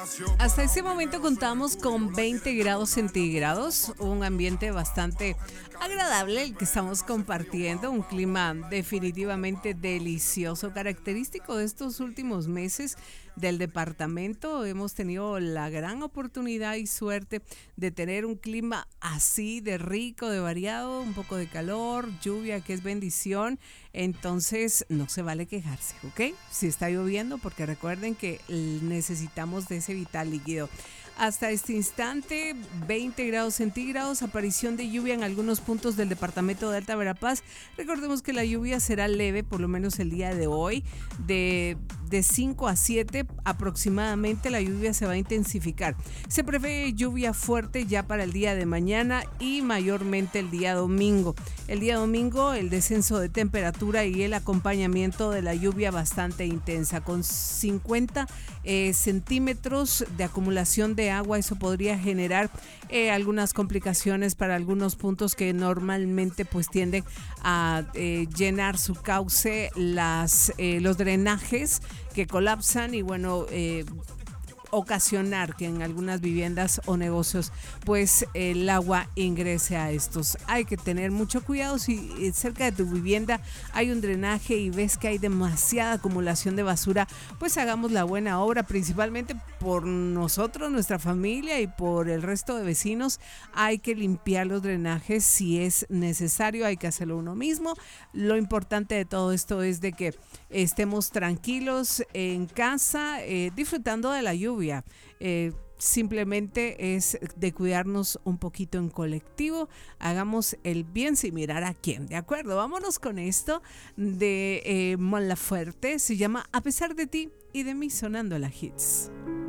Hasta este momento contamos con 20 grados centígrados, un ambiente bastante agradable el que estamos compartiendo, un clima definitivamente delicioso, característico de estos últimos meses del departamento. Hemos tenido la gran oportunidad y suerte de tener un clima así de rico, de variado, un poco de calor, lluvia, que es bendición. Entonces no se vale quejarse, ¿ok? Si está lloviendo, porque recuerden que necesitamos de ese vital líquido. Hasta este instante, 20 grados centígrados, aparición de lluvia en algunos puntos del departamento de Alta Verapaz. Recordemos que la lluvia será leve, por lo menos el día de hoy, de 5 a 7 aproximadamente la lluvia se va a intensificar. Se prevé lluvia fuerte ya para el día de mañana y mayormente el día domingo. El día domingo el descenso de temperatura y el acompañamiento de la lluvia bastante intensa con 50 centímetros de acumulación de agua. Eso podría generar algunas complicaciones para algunos puntos que normalmente pues tienden a llenar su cauce los drenajes que colapsan y bueno, ocasionar que en algunas viviendas o negocios pues el agua ingrese a estos. Hay que tener mucho cuidado si cerca de tu vivienda hay un drenaje y ves que hay demasiada acumulación de basura, pues hagamos la buena obra, principalmente por nosotros, nuestra familia y por el resto de vecinos. Hay que limpiar los drenajes si es necesario, hay que hacerlo uno mismo. Lo importante de todo esto es de que estemos tranquilos en casa, disfrutando de la lluvia. Simplemente es de cuidarnos un poquito en colectivo, hagamos el bien sin mirar a quién, ¿de acuerdo? Vámonos con esto de Mon Laferte, se llama A pesar de ti y de mí, sonando la hits.